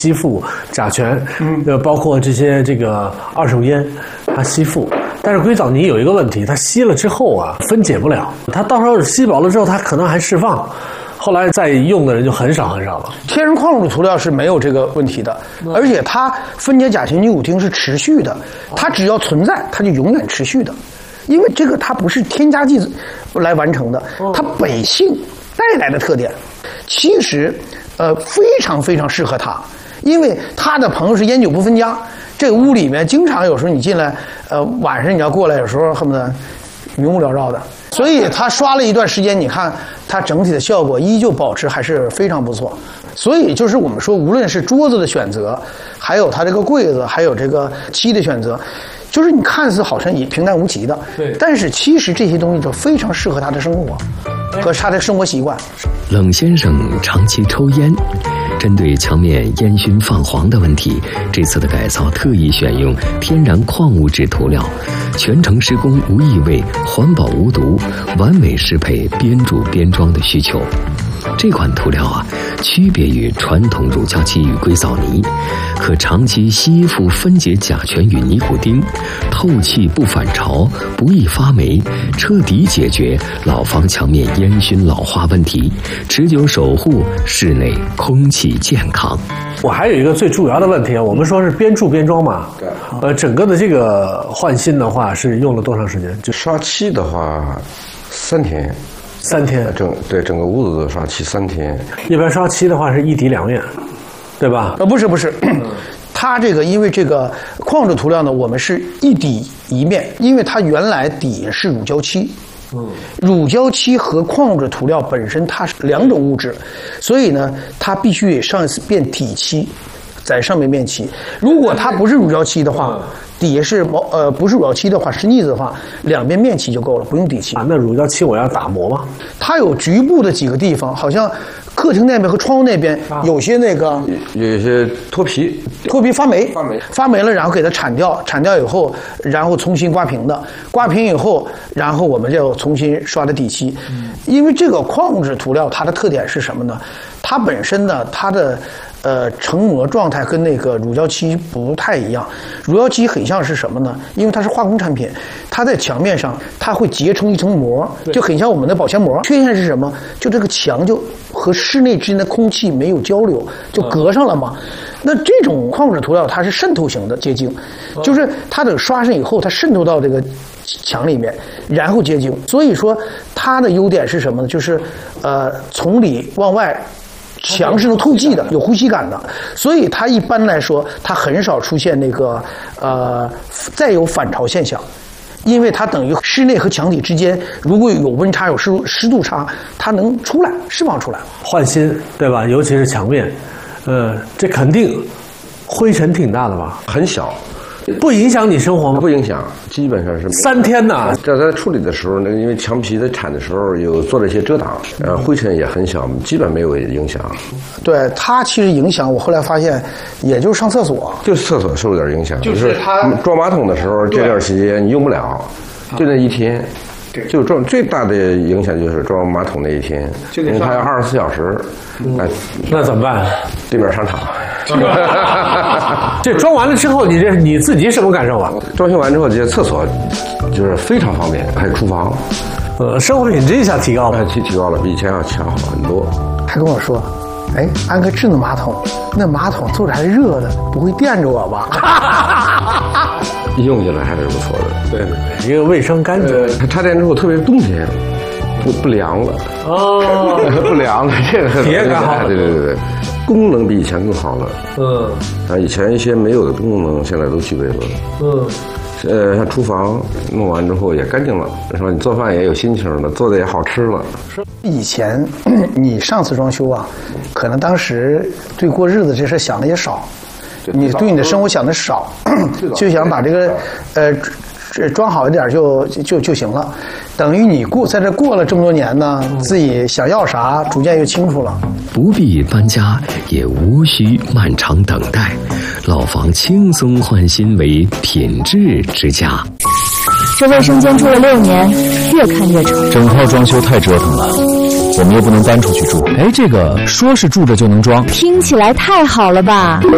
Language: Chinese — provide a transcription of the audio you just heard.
吸附甲醛，包括这个二手烟，它吸附。但是硅藻泥有一个问题，它吸了之后啊，分解不了。它到时候吸饱了之后，它可能还释放。后来再用的人就很少了。 天然矿物质涂料是没有这个问题的，而且它分解甲醛尼古丁是持续的，它只要存在，它就永远持续的，因为这个它不是添加剂来完成的，它本性带来的特点，其实非常非常适合它，因为他的朋友是烟酒不分家，这个屋里面经常有时候你进来，晚上你要过来，有时候恨不得云雾缭绕的。所以他刷了一段时间，你看它整体的效果依旧保持还是非常不错。所以就是我们说，无论是桌子的选择，还有它这个柜子，还有这个漆的选择，就是你看似好像也平淡无奇的，对，但是其实这些东西都非常适合他的生活和他的生活习惯。 冷先生长期抽烟，针对墙面烟熏泛黄的问题，这次的改造特意选用天然矿物质涂料，全程施工无异味，环保无毒，完美适配边铸边装的需求。这款涂料啊，区别于传统乳胶漆与硅藻泥，可长期吸附分解甲醛与尼古丁，透气不反潮，不易发霉，彻底解决老房墙面烟熏老化问题，持久守护室内空气健康。 我还有一个最主要的问题啊，我们说是边铸边装嘛，对，整个的这个换新的话是用了多长时间？ 就刷漆的话，3天。 3天， 整个屋子都刷漆3天。 一般刷漆的话是1底2面，对吧？ 不是，它这个因为这个矿物质涂料呢，我们是1底1面，因为它原来底是乳胶漆。乳胶漆和矿物质涂料本身它是2种物质，所以呢，它必须上一次变体漆，在上面面漆。如果它不是乳胶漆的话，底下是不是乳胶漆的话是腻子的话，2边面漆就够了，不用底漆。 那乳胶漆我要打磨吗？ 它有局部的几个地方，好像客厅那边和窗户那边有些那个有一些脱皮发霉了，然后给它铲掉以后，然后重新刮平以后，然后我们就重新刷的底漆。因为这个矿物质涂料它的特点是什么呢？它本身呢，它的成膜状态跟那个乳胶漆不太一样。乳胶漆很像是什么呢？因为它是化工产品，它在墙面上它会结成一层膜，就很像我们的保鲜膜。缺陷是什么？就这个墙就和室内之间的空气没有交流，就隔上了嘛。那这种矿物质涂料它是渗透型的结晶，就是它等刷上以后，它渗透到这个墙里面，然后结晶。所以说它的优点是什么呢？就是从里往外。墙是能透气的，有呼吸感的，所以它一般来说，它很少出现那个再有反潮现象，因为它等于室内和墙体之间如果有温差、有湿度差，它能出来释放出来。 换新对吧？尤其是墙面，这肯定灰尘挺大的吧？ 很小。 不影响你生活吗？ 不影响，基本上是。 3天呢？ 这在处理的时候，那因为墙皮在铲的时候有做了一些遮挡，灰尘也很小，基本没有影响。 对，它其实影响，我后来发现，也就是上厕所， 就是厕所受点影响，就是它装马桶的时候这段时间你用不了，就那1天。就最大的影响就是装马桶那1天，因为它要24小时。 那怎么办？ 对面商场。 这装完了之后，你自己什么感受啊？ 装修完之后，这厕所就是非常方便，还有厨房， 生活品质一下提高了， 提高了，比以前要强好很多。 他跟我说，安个智能马桶，那马桶坐着还是热的，不会电着我吧？ 用起来还是不错的。 对，一个卫生干净。 它插电之后，特别是冬天，不凉了。不凉了，这个体验感好。 对，功能比以前更好了。以前一些没有的功能，现在都具备了。像厨房弄完之后也干净了，是吧？你做饭也有心情了，做的也好吃了。 以前你上次装修啊，可能当时对过日子这事想的也少。你对你的生活想的少，就想把这个装好一点就行了。等于你在这过了这么多年呢，自己想要啥逐渐又清楚了。 不必搬家，也无需漫长等待，老房轻松换新为品质之家。 这卫生间住了6年，越看越丑。 整套装修太折腾了，我们又不能搬出去住。这个说是住着就能装， 听起来太好了吧？